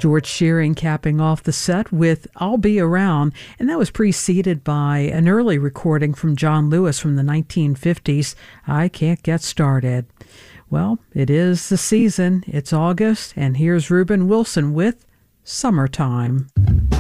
George Shearing capping off the set with I'll Be Around, and that was preceded by an early recording from John Lewis from the 1950s, I Can't Get Started. Well, it is the season, it's August, and here's Reuben Wilson with Summertime.